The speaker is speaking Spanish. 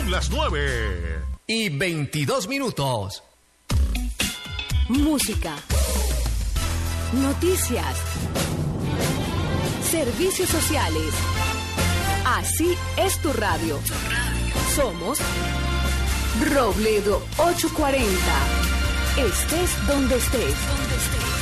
Son las 9:22. Música, noticias, servicios sociales. Así es tu radio. Somos Robledo 840. Estés donde estés.